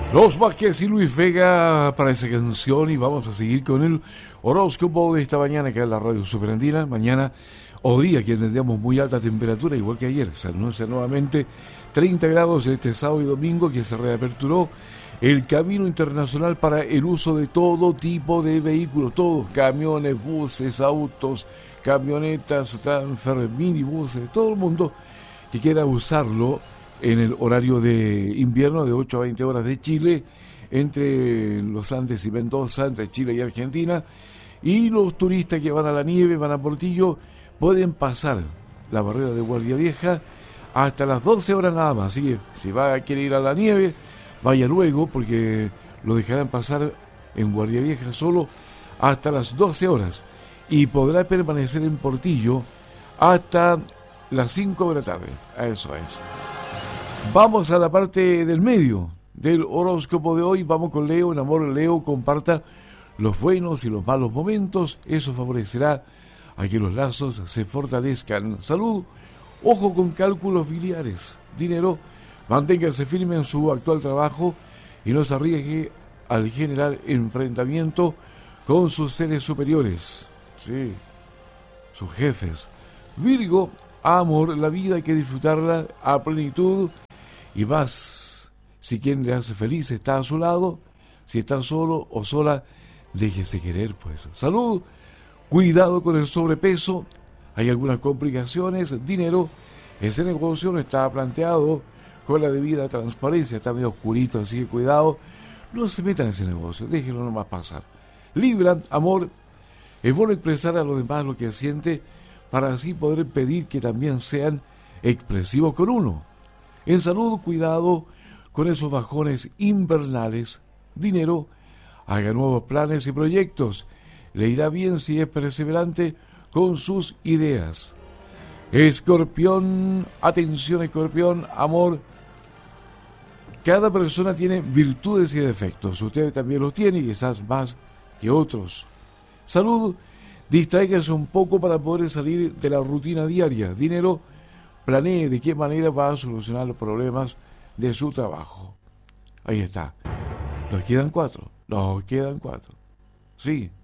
Los Vázquez y Luis Vega para esa canción, y vamos a seguir con el horóscopo de esta mañana acá en la Radio Superandina. Mañana o día que tendríamos muy alta temperatura, igual que ayer. Se anuncia nuevamente 30 grados este sábado y domingo, que se reaperturó el camino internacional para el uso de todo tipo de vehículos, todos, camiones, buses, autos, camionetas, transfer, minibuses, todo el mundo que quiera usarlo en el horario de invierno de 8 a 20 horas de Chile, entre los Andes y Mendoza, entre Chile y Argentina. Y los turistas que van a la nieve, van a Portillo, pueden pasar la barrera de Guardia Vieja hasta las 12 horas nada más. Así que si va a querer ir a la nieve, vaya luego, porque lo dejarán pasar en Guardia Vieja solo hasta las 12 horas. Y podrá permanecer en Portillo hasta las 5 de la tarde. Eso es. Vamos a la parte del medio del horóscopo de hoy. Vamos con Leo. En amor, Leo, comparta los buenos y los malos momentos. Eso favorecerá a que los lazos se fortalezcan. Salud, ojo con cálculos biliares. Dinero, manténgase firme en su actual trabajo y no se arriesgue al generar enfrentamiento con sus seres superiores. Sí, sus jefes. Virgo, amor, la vida hay que disfrutarla a plenitud. Y más, si quien le hace feliz está a su lado, si está solo o sola, déjese querer, pues. Salud, cuidado con el sobrepeso, hay algunas complicaciones. Dinero, ese negocio no está planteado con la debida transparencia, está medio oscurito, así que cuidado, no se metan en ese negocio, déjenlo nomás pasar. Libra, amor, es bueno expresar a los demás lo que siente para así poder pedir que también sean expresivos con uno. En salud, cuidado con esos bajones invernales. Dinero, haga nuevos planes y proyectos. Le irá bien si es perseverante con sus ideas. Escorpión, atención Escorpión, amor. Cada persona tiene virtudes y defectos. Usted también los tiene, quizás más que otros. Salud, distráigase un poco para poder salir de la rutina diaria. Dinero, planee de qué manera va a solucionar los problemas de su trabajo. Ahí está. Nos quedan 4. Sí.